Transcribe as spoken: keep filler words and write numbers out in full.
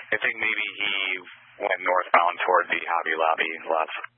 I think maybe he went northbound toward the Hobby Lobby left.